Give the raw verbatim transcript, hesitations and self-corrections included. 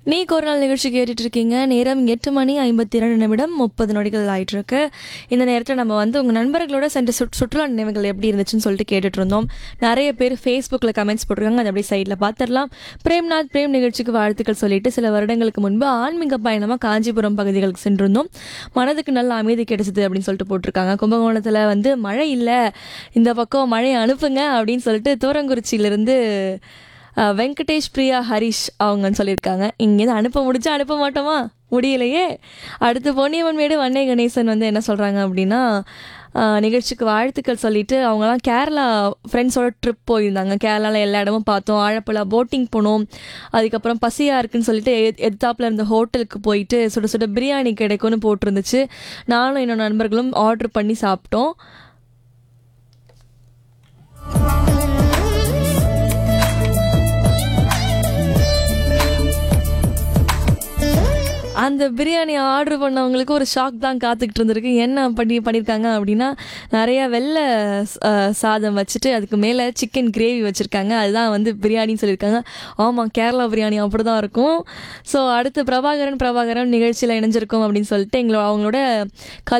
நீக்கு ஒரு நாள் நிகழ்ச்சி கேட்டுட்டு இருக்கீங்க. நேரம் எட்டு மணி ஐம்பத்தி இரண்டு நிமிடம் முப்பது நொடிகள் ஆயிட்டு இருக்கு. இந்த நேரத்தில் நம்ம வந்து உங்கள் நண்பர்களோட சென்ற சுற் சுற்றுலா நினைவுகள் எப்படி இருந்துச்சுன்னு சொல்லிட்டு கேட்டுட்டு இருந்தோம். நிறைய பேர் ஃபேஸ்புக்கில் கமெண்ட்ஸ் போட்டிருக்காங்க. அதை அப்படியே சைடில் பார்த்துடலாம். பிரேம்நாத் பிரேம் நிகழ்ச்சிக்கு வாழ்த்துக்கள் சொல்லிட்டு சில வருடங்களுக்கு முன்பு ஆன்மீக பயணமாக காஞ்சிபுரம் பகுதிகளுக்கு சென்றிருந்தோம். மனதுக்கு நல்ல அமைதி கிடைச்சது அப்படின்னு சொல்லிட்டு போட்டிருக்காங்க. கும்பகோணத்தில் வந்து மழை இல்லை, இந்த பக்கம் மழையை அனுப்புங்க அப்படின்னு சொல்லிட்டு தூரங்குறிச்சியிலிருந்து அஹ், வெங்கடேஷ் பிரியா ஹரிஷ் அவங்கன்னு சொல்லியிருக்காங்க. இங்கேருந்து அனுப்ப முடிஞ்சா அனுப்ப மாட்டோமா, முடியலையே. அடுத்து பொன்னியம்மன் மேடு வன்னை கணேசன் வந்து என்ன சொல்கிறாங்க அப்படின்னா, அஹ், நிகழ்ச்சிக்கு வாழ்த்துக்கள் சொல்லிட்டு அவங்கலாம் கேரளா ஃப்ரெண்ட்ஸோட ட்ரிப் போயிருந்தாங்க. கேரளாவில் எல்லா இடமும் பார்த்தோம். ஆழப்புழா போட்டிங் போனோம். அதுக்கப்புறம் பசியாக இருக்குன்னு சொல்லிட்டு எத் எத்தாப்பில் இருந்த ஹோட்டலுக்கு போயிட்டு சுட சுட பிரியாணி கிடைக்கும்னு போட்டிருந்துச்சு. நானும் என்னோட நண்பர்களும் ஆர்டர் பண்ணி சாப்பிட்டோம். அந்த பிரியாணி ஆர்டர் பண்ணவங்களுக்கு ஒரு ஷாக் தான் காத்துக்கிட்டு இருந்திருக்கு. என்ன பண்ணி பண்ணியிருக்காங்க அப்படின்னா, நிறையா வெள்ளை அஹ், சாதம் வச்சுட்டு அதுக்கு மேலே சிக்கன் கிரேவி வச்சுருக்காங்க. அதுதான் வந்து பிரியாணின்னு சொல்லியிருக்காங்க. ஆமாம், கேரளா பிரியாணி அப்படி தான் இருக்கும். ஸோ அடுத்து பிரபாகரன் பிரபாகரன் நிகழ்ச்சியில் இணைஞ்சிருக்கோம் அப்படின்னு சொல்லிட்டு எங்களோட அவங்களோட